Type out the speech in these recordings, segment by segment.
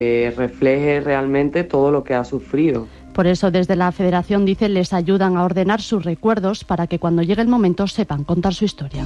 refleje realmente todo lo que ha sufrido. Por eso, desde la Federación, dicen, les ayudan a ordenar sus recuerdos para que cuando llegue el momento sepan contar su historia.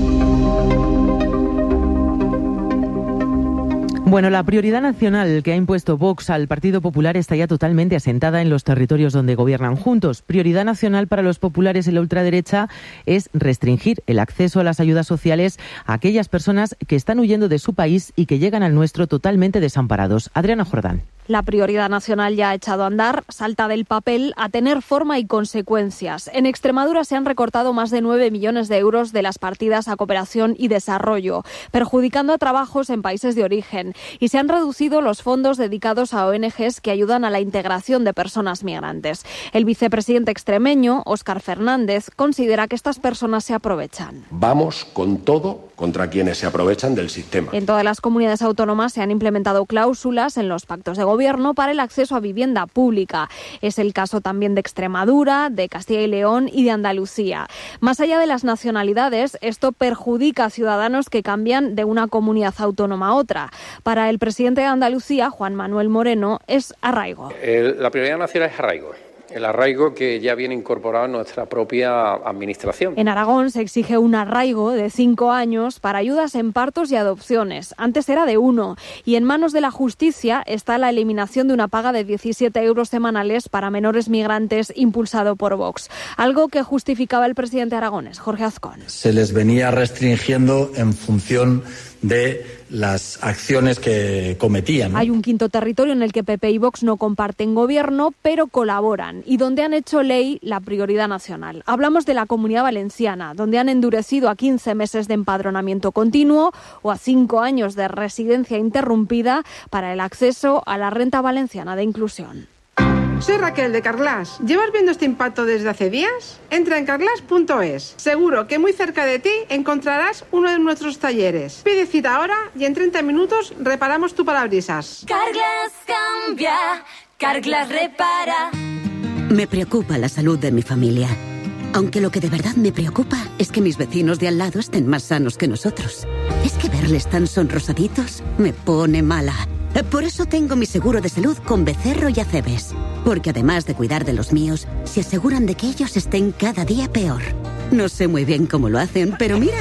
Bueno, la prioridad nacional que ha impuesto Vox al Partido Popular está ya totalmente asentada en los territorios donde gobiernan juntos. Prioridad nacional para los populares y la ultraderecha es restringir el acceso a las ayudas sociales a aquellas personas que están huyendo de su país y que llegan al nuestro totalmente desamparados. Adriana Jordán. La prioridad nacional ya ha echado a andar, salta del papel a tener forma y consecuencias. En Extremadura se han recortado más de 9 millones de euros de las partidas a cooperación y desarrollo, perjudicando a trabajos en países de origen. Y se han reducido los fondos dedicados a ONGs que ayudan a la integración de personas migrantes. El vicepresidente extremeño, Óscar Fernández, considera que estas personas se aprovechan. Vamos con todo contra quienes se aprovechan del sistema. En todas las comunidades autónomas se han implementado cláusulas en los pactos de gobierno para el acceso a vivienda pública. Es el caso también de Extremadura, de Castilla y León y de Andalucía. Más allá de las nacionalidades, esto perjudica a ciudadanos que cambian de una comunidad autónoma a otra. Para el presidente de Andalucía, Juan Manuel Moreno, es arraigo. La prioridad nacional es arraigo. El arraigo que ya viene incorporado en nuestra propia administración. En Aragón se exige un arraigo de 5 años para ayudas en partos y adopciones. Antes era de 1. Y en manos de la justicia está la eliminación de una paga de 17 euros semanales para menores migrantes impulsado por Vox. Algo que justificaba el presidente aragonés, Jorge Azcón. Se les venía restringiendo en función de las acciones que cometían, ¿no? Hay un quinto territorio en el que PP y Vox no comparten gobierno, pero colaboran, y donde han hecho ley la prioridad nacional. Hablamos de la Comunidad Valenciana, donde han endurecido a 15 meses de empadronamiento continuo o a 5 años de residencia interrumpida para el acceso a la renta valenciana de inclusión. Soy Raquel de Carglass. ¿Llevas viendo este impacto desde hace días? Entra en carglass.es. Seguro que muy cerca de ti encontrarás uno de nuestros talleres. Pide cita ahora y en 30 minutos reparamos tu parabrisas. Carglass cambia, Carglass repara. Me preocupa la salud de mi familia. Aunque lo que de verdad me preocupa es que mis vecinos de al lado estén más sanos que nosotros. Es que verles tan sonrosaditos me pone mala. Por eso tengo mi seguro de salud con Becerro y Acebes. Porque además de cuidar de los míos, se aseguran de que ellos estén cada día peor. No sé muy bien cómo lo hacen, pero mira,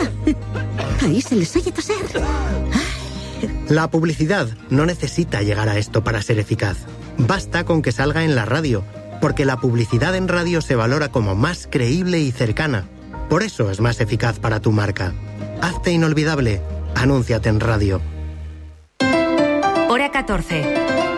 ahí se les oye toser. La publicidad no necesita llegar a esto para ser eficaz. Basta con que salga en la radio, porque la publicidad en radio se valora como más creíble y cercana. Por eso es más eficaz para tu marca. Hazte inolvidable. Anúnciate en radio. Hora 14.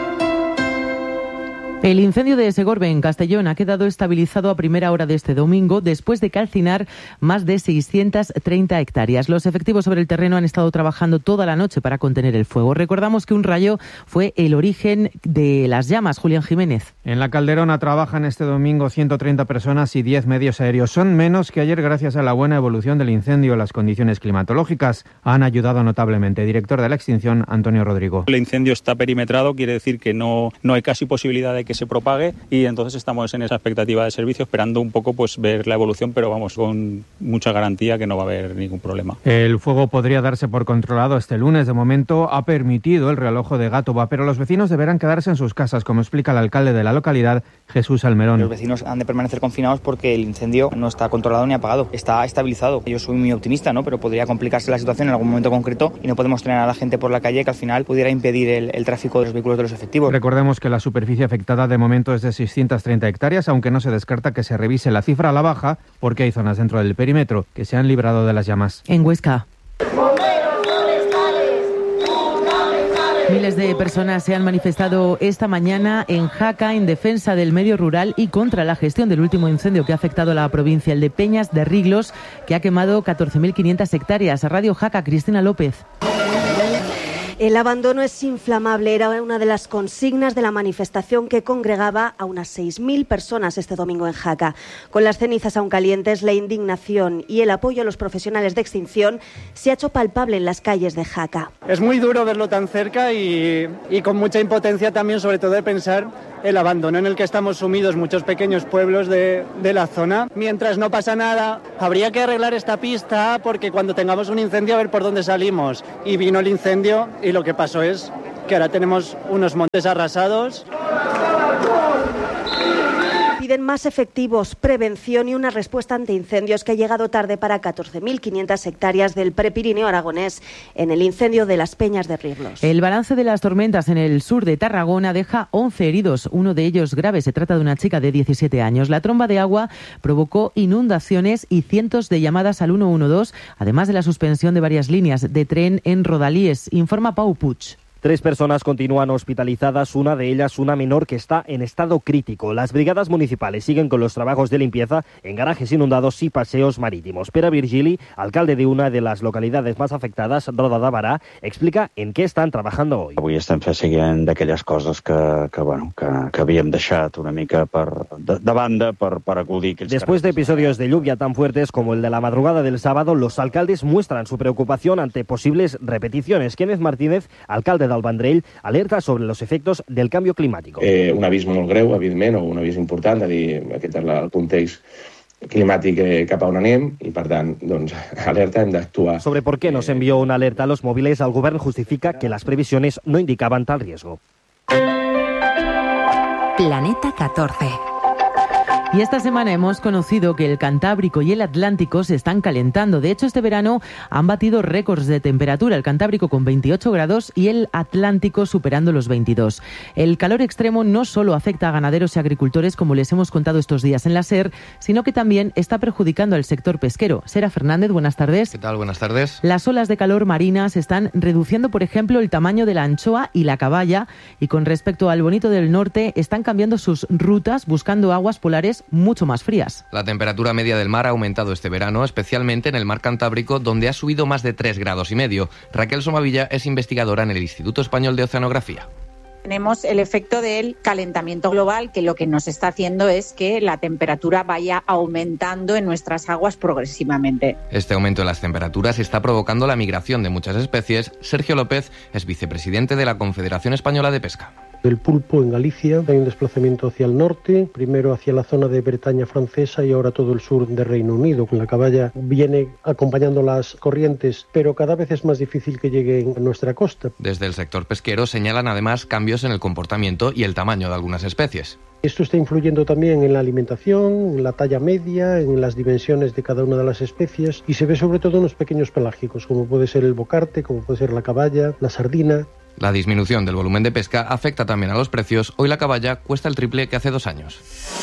El incendio de Segorbe, en Castellón, ha quedado estabilizado a primera hora de este domingo después de calcinar más de 630 hectáreas. Los efectivos sobre el terreno han estado trabajando toda la noche para contener el fuego. Recordamos que un rayo fue el origen de las llamas. Julián Jiménez. En la Calderona trabajan este domingo 130 personas y 10 medios aéreos. Son menos que ayer gracias a la buena evolución del incendio. Las condiciones climatológicas han ayudado notablemente. Director de la extinción, Antonio Rodrigo. El incendio está perimetrado, quiere decir que no hay casi posibilidad de que se propague y entonces estamos en esa expectativa de servicio esperando un poco pues ver la evolución, pero vamos con mucha garantía que no va a haber ningún problema. El fuego podría darse por controlado este lunes. De momento ha permitido el realojo de Gátova, pero los vecinos deberán quedarse en sus casas, como explica el alcalde de la localidad, Jesús Almerón. Los vecinos han de permanecer confinados porque el incendio no está controlado ni apagado, está estabilizado. Yo soy muy optimista, ¿no? Pero podría complicarse la situación en algún momento concreto y no podemos tener a la gente por la calle que al final pudiera impedir el tráfico de los vehículos de los efectivos. Recordemos que la superficie afectada de momento es de 630 hectáreas, aunque no se descarta que se revise la cifra a la baja porque hay zonas dentro del perímetro que se han librado de las llamas. En Huesca. Miles de personas se han manifestado esta mañana en Jaca en defensa del medio rural y contra la gestión del último incendio que ha afectado a la provincia, el de Peñas de Riglos, que ha quemado 14.500 hectáreas. Radio Jaca, Cristina López. El abandono es inflamable, era una de las consignas de la manifestación que congregaba a unas 6.000 personas este domingo en Jaca. Con las cenizas aún calientes, la indignación y el apoyo a los profesionales de extinción se ha hecho palpable en las calles de Jaca. Es muy duro verlo tan cerca y con mucha impotencia también, sobre todo de pensar el abandono en el que estamos sumidos muchos pequeños pueblos de la zona. Mientras no pasa nada, habría que arreglar esta pista porque cuando tengamos un incendio a ver por dónde salimos. Y vino el incendio y lo que pasó es que ahora tenemos unos montes arrasados. Piden más efectivos, prevención y una respuesta ante incendios que ha llegado tarde para 14.500 hectáreas del Prepirineo aragonés en el incendio de las Peñas de Rieglos. El balance de las tormentas en el sur de Tarragona deja 11 heridos, uno de ellos grave. Se trata de una chica de 17 años. La tromba de agua provocó inundaciones y cientos de llamadas al 112, además de la suspensión de varias líneas de tren en Rodalíes, informa Pau Puig. 3 personas continúan hospitalizadas, una de ellas una menor que está en estado crítico. Las brigadas municipales siguen con los trabajos de limpieza en garajes inundados y paseos marítimos. Pere Virgili, alcalde de una de les localitats més afectades, Roda de Barà, explica en què estan treballant avui. Avui estem seguint d'aquelles coses que havíem deixat una mica de banda per acudir. Después de episodios de lluvia tan fuertes como el de la madrugada del sábado, los alcaldes muestran su preocupación ante posibles repeticiones. Kenneth Martínez, alcalde del Vendrell, alerta sobre los efectos del cambio climático. Un avís molt greu, evidentment, o un avís important, de dir, aquest és el context climàtic cap a on anem i, per tant, doncs, alerta, hem d'actuar. Sobre por qué nos envió una alerta a los móviles, el govern justifica que las previsiones no indicaban tal riesgo. Planeta 14. Y esta semana hemos conocido que el Cantábrico y el Atlántico se están calentando. De hecho, este verano han batido récords de temperatura. El Cantábrico con 28 grados y el Atlántico superando los 22. El calor extremo no solo afecta a ganaderos y agricultores, como les hemos contado estos días en la SER, sino que también está perjudicando al sector pesquero. Sera Fernández, buenas tardes. ¿Qué tal? Buenas tardes. Las olas de calor marinas están reduciendo, por ejemplo, el tamaño de la anchoa y la caballa. Y con respecto al bonito del norte, están cambiando sus rutas buscando aguas polares mucho más frías. La temperatura media del mar ha aumentado este verano, especialmente en el mar Cantábrico, donde ha subido más de 3,5 grados. Raquel Somavilla es investigadora en el Instituto Español de Oceanografía. Tenemos el efecto del calentamiento global, que lo que nos está haciendo es que la temperatura vaya aumentando en nuestras aguas progresivamente. Este aumento de las temperaturas está provocando la migración de muchas especies. Sergio López es vicepresidente de la Confederación Española de Pesca. Del pulpo en Galicia hay un desplazamiento hacia el norte, primero hacia la zona de Bretaña francesa y ahora todo el sur de Reino Unido. La caballa viene acompañando las corrientes, pero cada vez es más difícil que llegue a nuestra costa. Desde el sector pesquero señalan además cambios en el comportamiento y el tamaño de algunas especies. Esto está influyendo también en la alimentación, en la talla media, en las dimensiones de cada una de las especies y se ve sobre todo en los pequeños pelágicos, como puede ser el bocarte, como puede ser la caballa, la sardina. La disminución del volumen de pesca afecta también a los precios. Hoy la caballa cuesta el triple que hace 2 años.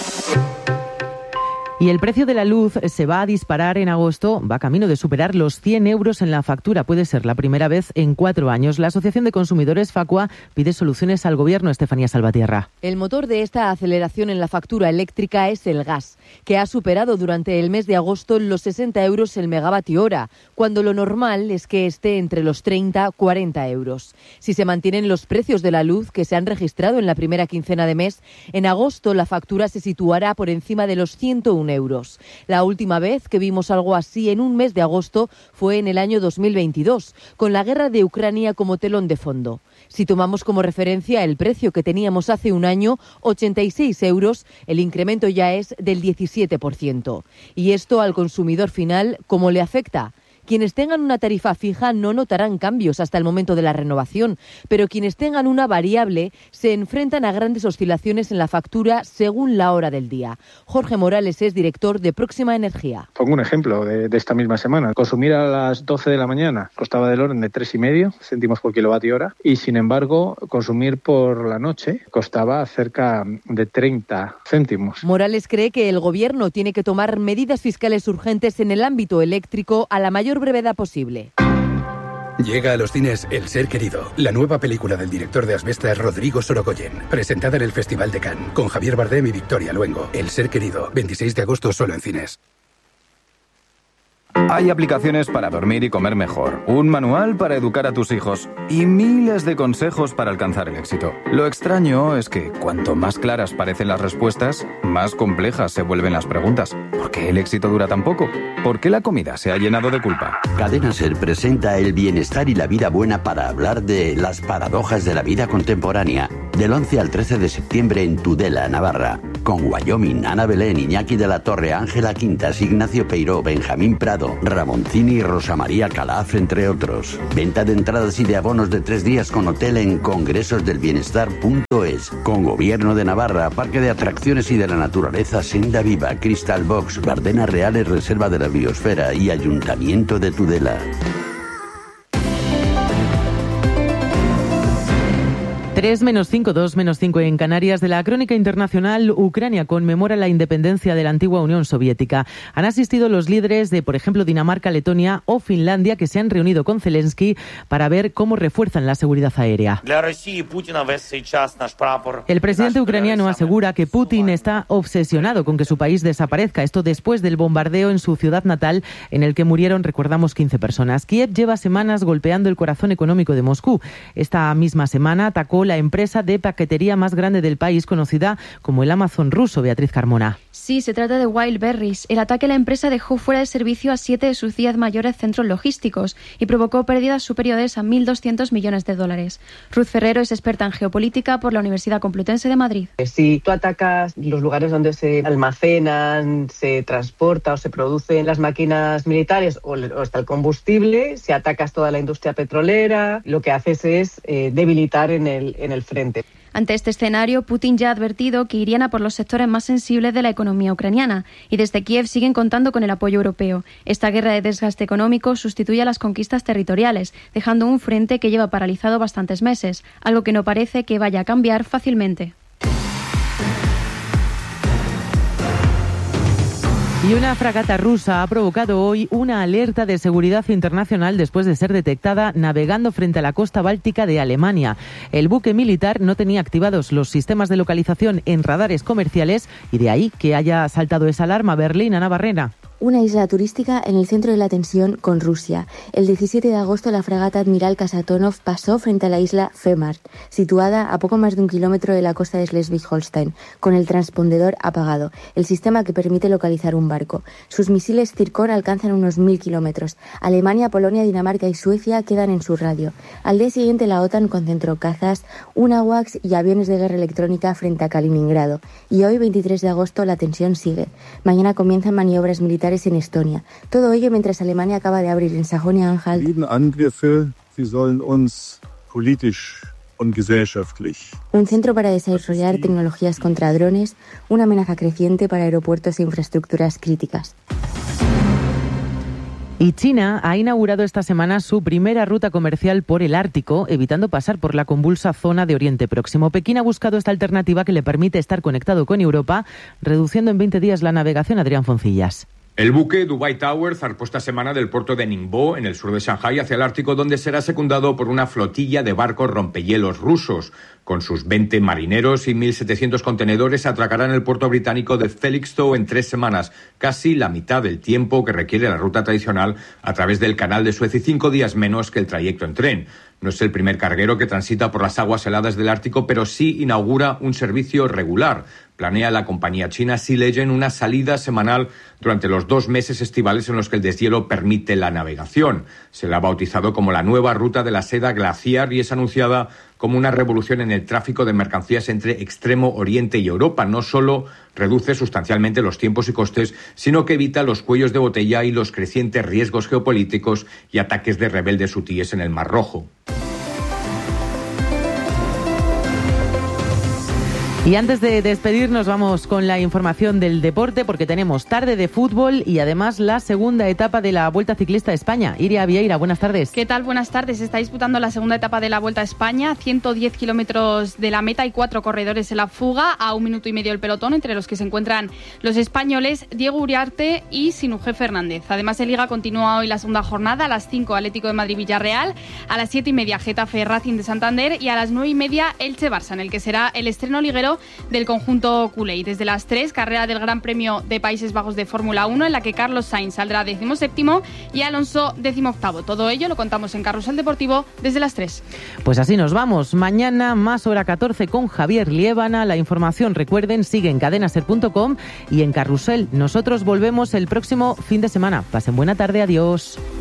Y el precio de la luz se va a disparar en agosto, va camino de superar los 100 euros en la factura. Puede ser la primera vez en 4 años. La Asociación de Consumidores Facua pide soluciones al Gobierno. Estefanía Salvatierra. El motor de esta aceleración en la factura eléctrica es el gas, que ha superado durante el mes de agosto los 60 euros el megavatio hora, cuando lo normal es que esté entre los 30-40 euros. Si se mantienen los precios de la luz que se han registrado en la primera quincena de mes, en agosto la factura se situará por encima de los 101 euros. La última vez que vimos algo así en un mes de agosto fue en el año 2022, con la guerra de Ucrania como telón de fondo. Si tomamos como referencia el precio que teníamos hace un año, 86 euros, el incremento ya es del 17%. ¿Y esto al consumidor final cómo le afecta? Quienes tengan una tarifa fija no notarán cambios hasta el momento de la renovación, pero quienes tengan una variable se enfrentan a grandes oscilaciones en la factura según la hora del día. Jorge Morales es director de Próxima Energía. Pongo un ejemplo de esta misma semana. Consumir a las 12 de la mañana costaba del orden de 3,5 céntimos por kilovatio hora y, sin embargo, consumir por la noche costaba cerca de 30 céntimos. Morales cree que el Gobierno tiene que tomar medidas fiscales urgentes en el ámbito eléctrico a la mayor brevedad posible. Llega a los cines El Ser Querido, la nueva película del director de Asbestas, Rodrigo Sorogoyen, presentada en el Festival de Cannes, con Javier Bardem y Victoria Luengo. El Ser Querido, 26 de agosto solo en cines. Hay aplicaciones para dormir y comer mejor, un manual para educar a tus hijos y miles de consejos para alcanzar el éxito. Lo extraño es que cuanto más claras parecen las respuestas, más complejas se vuelven las preguntas. ¿Por qué el éxito dura tan poco? ¿Por qué la comida se ha llenado de culpa? Cadena Ser presenta el bienestar y la vida buena para hablar de las paradojas de la vida contemporánea. Del 11 al 13 de septiembre en Tudela, Navarra. con Wyoming, Ana Belén, Iñaki de la Torre, Ángela Quintas, Ignacio Peiró, Benjamín Prado, Ramoncini y Rosa María Calaf, entre otros. Venta de entradas y de abonos de 3 días con hotel en congresosdelbienestar.es. Con Gobierno de Navarra, Parque de Atracciones y de la Naturaleza Senda Viva, Crystal Box, Bardenas Reales, Reserva de la Biosfera y Ayuntamiento de Tudela. 3-5, 2-5 en Canarias. De la crónica internacional, Ucrania conmemora la independencia de la antigua Unión Soviética. Han asistido los líderes de, por ejemplo, Dinamarca, Letonia o Finlandia, que se han reunido con Zelensky para ver cómo refuerzan la seguridad aérea. El presidente ucraniano asegura que Putin está obsesionado con que su país desaparezca. Esto después del bombardeo en su ciudad natal, en el que murieron, recordamos, 15 personas. Kiev lleva semanas golpeando el corazón económico de Moscú. Esta misma semana atacó la empresa de paquetería más grande del país, conocida como el Amazon ruso. Beatriz Carmona. Sí, se trata de Wildberries. El ataque a la empresa dejó fuera de servicio a 7 de sus 10 mayores centros logísticos y provocó pérdidas superiores a 1.200 millones de dólares. Ruth Ferrero es experta en geopolítica por la Universidad Complutense de Madrid. Si tú atacas los lugares donde se almacenan, se transporta o se producen las máquinas militares o está el combustible, si atacas toda la industria petrolera, lo que haces es debilitar en el frente. Ante este escenario, Putin ya ha advertido que irían a por los sectores más sensibles de la economía ucraniana y desde Kiev siguen contando con el apoyo europeo. Esta guerra de desgaste económico sustituye a las conquistas territoriales, dejando un frente que lleva paralizado bastantes meses, algo que no parece que vaya a cambiar fácilmente. Y una fragata rusa ha provocado hoy una alerta de seguridad internacional después de ser detectada navegando frente a la costa báltica de Alemania. El buque militar no tenía activados los sistemas de localización en radares comerciales y de ahí que haya saltado esa alarma. Berlín, Ana Barrera. Una isla turística en el centro de la tensión con Rusia. El 17 de agosto la fragata Admiral Kasatonov pasó frente a la isla Fehmarn, situada a poco más de 1 kilómetro de la costa de Schleswig-Holstein, con el transpondedor apagado, el sistema que permite localizar un barco. Sus misiles Zircon alcanzan unos 1.000 kilómetros. Alemania, Polonia, Dinamarca y Suecia quedan en su radio. Al día siguiente la OTAN concentró cazas, un AWACS y aviones de guerra electrónica frente a Kaliningrado. Y hoy, 23 de agosto, la tensión sigue. Mañana comienzan maniobras militares en Estonia. Todo ello mientras Alemania acaba de abrir en Sajonia-Anhalt un centro para desarrollar tecnologías contra drones, una amenaza creciente para aeropuertos e infraestructuras críticas. Y China ha inaugurado esta semana su primera ruta comercial por el Ártico, evitando pasar por la convulsa zona de Oriente Próximo. Pekín ha buscado esta alternativa que le permite estar conectado con Europa, reduciendo en 20 días la navegación. Adrián Foncillas. El buque Dubai Tower zarpó esta semana del puerto de Ningbo, en el sur de Shanghái, hacia el Ártico, donde será secundado por una flotilla de barcos rompehielos rusos. Con sus 20 marineros y 1.700 contenedores, atracará en el puerto británico de Felixstowe en 3 semanas, casi la mitad del tiempo que requiere la ruta tradicional a través del Canal de Suez y 5 días menos que el trayecto en tren. No es el primer carguero que transita por las aguas heladas del Ártico, pero sí inaugura un servicio regular. Planea la compañía china Sea Legend una salida semanal durante los 2 meses estivales en los que el deshielo permite la navegación. Se la ha bautizado como la nueva ruta de la seda glaciar y es anunciada como una revolución en el tráfico de mercancías entre Extremo Oriente y Europa. No solo reduce sustancialmente los tiempos y costes, sino que evita los cuellos de botella y los crecientes riesgos geopolíticos y ataques de rebeldes hutíes en el Mar Rojo. Y antes de despedirnos vamos con la información del deporte porque tenemos tarde de fútbol y además la segunda etapa de la Vuelta Ciclista a España. Iria Vieira, buenas tardes. ¿Qué tal? Buenas tardes. Se está disputando la segunda etapa de la Vuelta a España, 110 kilómetros de la meta y 4 corredores en la fuga, a 1 minuto y medio el pelotón, entre los que se encuentran los españoles Diego Uriarte y Sinuje Fernández. Además, en Liga continúa hoy la segunda jornada, a las 5 Atlético de Madrid-Villarreal, a las 7:30 Getafe Racing de Santander y a las 9:30 Elche-Barça, en el que será el estreno liguero del conjunto culé. Y desde las 3, carrera del Gran Premio de Países Bajos de Fórmula 1, en la que Carlos Sainz saldrá 17º y Alonso 18º. Todo ello lo contamos en Carrusel Deportivo desde las 3. Pues así nos vamos. Mañana más hora 14 con Javier Liébana. La información, recuerden, sigue en cadenaser.com y en Carrusel. Nosotros volvemos el próximo fin de semana. Pasen buena tarde. Adiós.